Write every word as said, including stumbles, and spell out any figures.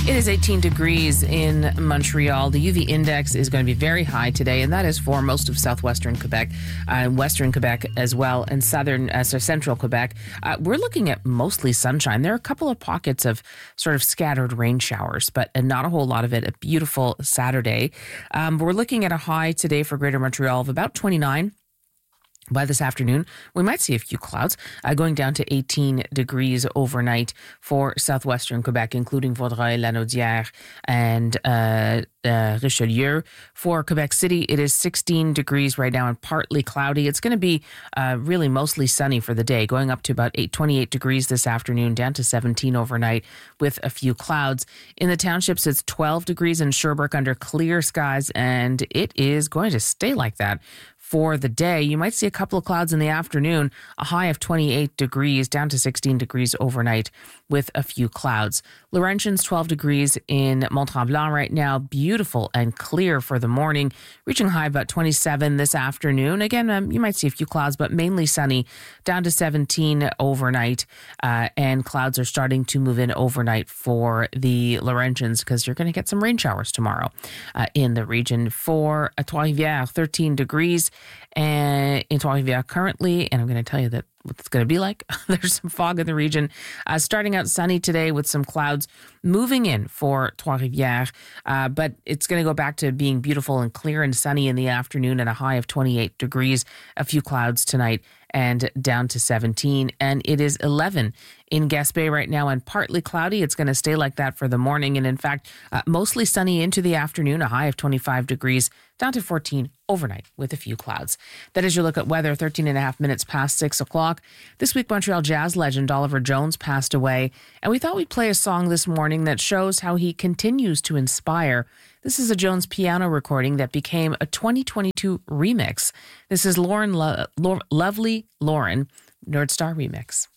It is eighteen degrees in Montreal. The U V index is going to be very high today, and that is for most of southwestern Quebec, uh, western Quebec as well, and southern, uh, so central Quebec. Uh, we're looking at mostly sunshine. There are a couple of pockets of sort of scattered rain showers, but not a whole lot of it. A beautiful Saturday. Um, we're looking at a high today for Greater Montreal of about twenty-nine. By this afternoon, we might see a few clouds, uh, going down to eighteen degrees overnight for southwestern Quebec, including Vaudreuil, Lanaudière, and uh, uh, Richelieu. For Quebec City, it is sixteen degrees right now and partly cloudy. It's going to be uh, really mostly sunny for the day, going up to about eight, twenty-eight degrees this afternoon, down to seventeen overnight with a few clouds. In the townships, it's twelve degrees in Sherbrooke under clear skies, and it is going to stay like that for the day. You might see a couple of clouds in the afternoon, a high of twenty-eight degrees, down to sixteen degrees overnight with a few clouds. Laurentians, twelve degrees in Mont-Tremblant right now, beautiful and clear for the morning, reaching high about twenty-seven this afternoon. Again, um, you might see a few clouds, but mainly sunny, down to seventeen overnight, uh, and clouds are starting to move in overnight for the Laurentians because you're going to get some rain showers tomorrow uh, in the region. For uh, Trois-Rivières, thirteen degrees, and in Trois-Rivières currently, and I'm going to tell you that what it's going to be like. There's some fog in the region. Uh, starting out sunny today with some clouds moving in for Trois-Rivières, uh, but it's going to go back to being beautiful and clear and sunny in the afternoon at a high of twenty-eight degrees. A few clouds tonight and down to seventeen. And it is eleven in Gaspé right now and partly cloudy. It's going to stay like that for the morning. And in fact, uh, mostly sunny into the afternoon, a high of twenty-five degrees, down to fourteen overnight with a few clouds. That is your look at weather, thirteen and a half minutes past six o'clock. This week, Montreal jazz legend Oliver Jones passed away, and we thought we'd play a song this morning that shows how he continues to inspire. This is a Jones piano recording that became a twenty twenty-two remix. This is Lauren Lo- Lo- Lovely Lauren, Nordstar Remix.